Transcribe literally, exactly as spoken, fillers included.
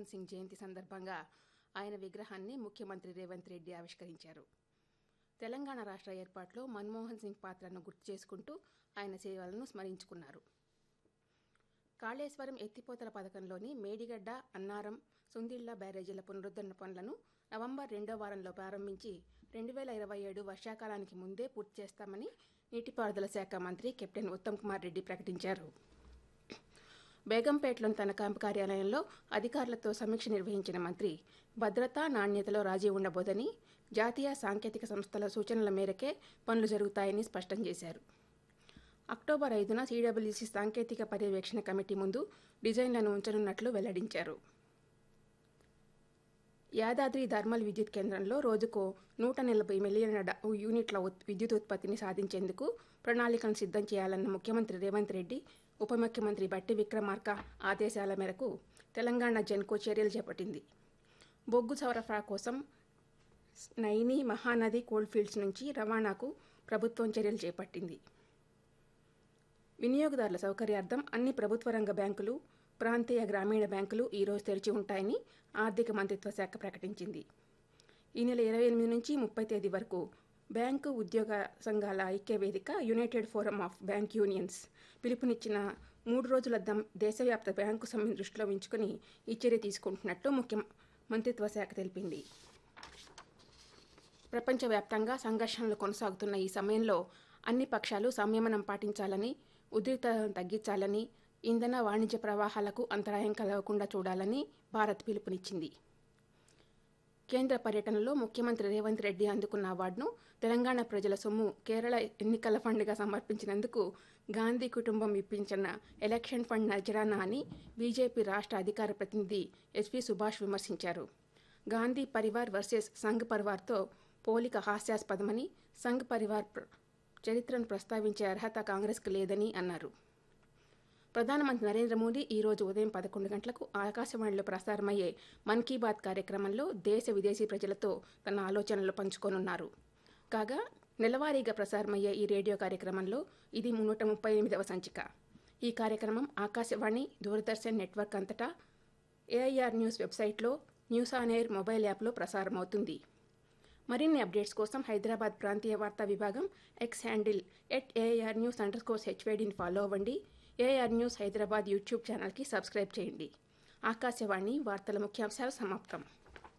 మన్మోహన్ సింగ్ జయంతి సందర్భంగా ఆయన విగ్రహాన్ని ముఖ్యమంత్రి రేవంత్ రెడ్డి ఆవిష్కరించారు. తెలంగాణ రాష్ట్ర ఏర్పాటులో మన్మోహన్ సింగ్ పాత్రను గుర్తు చేసుకుంటూ ఆయన సేవలను స్మరించుకున్నారు. కాళేశ్వరం ఎత్తిపోతల పథకంలోని మేడిగడ్డ, అన్నారం, సుందిళ్ల బ్యారేజీల పునరుద్ధరణ పనులను నవంబర్ రెండో వారంలో ప్రారంభించి రెండు వేల ఇరవై ఏడు వర్షాకాలానికి ముందే పూర్తి చేస్తామని నీటిపారుదల శాఖ మంత్రి కెప్టెన్ ఉత్తమ్ కుమార్ రెడ్డి ప్రకటించారు. బేగంపేటలోని తన క్యాంపు కార్యాలయంలో అధికారులతో సమీక్ష నిర్వహించిన మంత్రి భద్రత, నాణ్యతలో రాజీ ఉండబోదని, జాతీయ సాంకేతిక సంస్థల సూచనల మేరకే పనులు జరుగుతాయని స్పష్టం చేశారు. అక్టోబర్ ఐదున సీడబ్ల్యూసీ సాంకేతిక పర్యవేక్షణ కమిటీ ముందు డిజైన్లను ఉంచనున్నట్లు వెల్లడించారు. యాదాద్రి థర్మల్ విద్యుత్ కేంద్రంలో రోజుకు నూట నలభై మిలియన్ల యూనిట్ల విద్యుత్ ఉత్పత్తిని సాధించేందుకు ప్రణాళికను సిద్ధం చేయాలన్న ముఖ్యమంత్రి రేవంత్ రెడ్డి, ఉప ముఖ్యమంత్రి బట్టి విక్రమార్క ఆదేశాల మేరకు తెలంగాణ జెన్కో చర్యలు చేపట్టింది. బొగ్గు సరఫరా కోసం నైని, మహానది కోల్డ్ఫీల్డ్స్ నుంచి రవాణాకు ప్రభుత్వం చర్యలు చేపట్టింది. వినియోగదారుల సౌకర్యార్థం అన్ని ప్రభుత్వ రంగ బ్యాంకులు, ప్రాంతీయ గ్రామీణ బ్యాంకులు ఈరోజు తెరిచి ఉంటాయని ఆర్థిక మంత్రిత్వ శాఖ ప్రకటించింది. ఈ నెల ఇరవై ఎనిమిది నుంచి ముప్పై తేదీ వరకు బ్యాంకు ఉద్యోగ సంఘాల ఐక్య వేదిక United forum of bank unions పిలుపునిచ్చిన మూడు రోజుల దేశవ్యాప్త బ్యాంకు సమ్మెను దృష్టిలో ఉంచుకుని ఈ చర్య తీసుకుంటున్నట్టు ముఖ్య మంత్రిత్వ శాఖ తెలిపింది. ప్రపంచవ్యాప్తంగా సంఘర్షణలు కొనసాగుతున్న ఈ సమయంలో అన్ని పక్షాలు సంయమనం పాటించాలని, ఉద్రిక్తతను తగ్గించాలని, ఇంధన వాణిజ్య ప్రవాహాలకు అంతరాయం కలగకుండా చూడాలని భారత్ పిలుపునిచ్చింది. కేంద్ర పర్యటనలో ముఖ్యమంత్రి రేవంత్ రెడ్డి అందుకున్న అవార్డును తెలంగాణ ప్రజల సొమ్ము కేరళ ఎన్నికల ఫండ్గా సమర్పించినందుకు గాంధీ కుటుంబం ఇప్పించిన ఎలక్షన్ ఫండ్ నజరానా అని బీజేపీ రాష్ట్ర అధికార ప్రతినిధి ఎస్పీ సుభాష్ విమర్శించారు. గాంధీ పరివార్ వర్సెస్ సంఘ్ పరివార్తో పోలిక హాస్యాస్పదమని, సంఘ్ పరివార్ చరిత్రను ప్రస్తావించే అర్హత కాంగ్రెస్కు లేదని అన్నారు. ప్రధానమంత్రి నరేంద్ర మోదీ ఈ రోజు ఉదయం పదకొండు గంటలకు ఆకాశవాణిలో ప్రసారమయ్యే మన్ కీ బాత్ కార్యక్రమంలో దేశ విదేశీ ప్రజలతో తన ఆలోచనలు పంచుకోనున్నారు. కాగా నెలవారీగా ప్రసారమయ్యే ఈ రేడియో కార్యక్రమంలో ఇది నూట ముప్పై ఎనిమిదవ సంచిక. ఈ కార్యక్రమం ఆకాశవాణి, దూరదర్శన్ నెట్వర్క్ అంతటా, ఏఐఆర్ న్యూస్ వెబ్సైట్లో, న్యూస్ ఆన్ ఎయిర్ మొబైల్ యాప్లో ప్రసారమవుతుంది. మరిన్ని అప్డేట్స్ కోసం హైదరాబాద్ ప్రాంతీయ వార్తా విభాగం X handle at AIR news under score హెచ్వైడీని follow అవ్వండి. ఏఐఆర్ న్యూస్ హైదరాబాద్ యూట్యూబ్ ఛానల్కి సబ్స్క్రైబ్ చేయండి. ఆకాశవాణి వార్తల ముఖ్యాంశాలు సమాప్తం.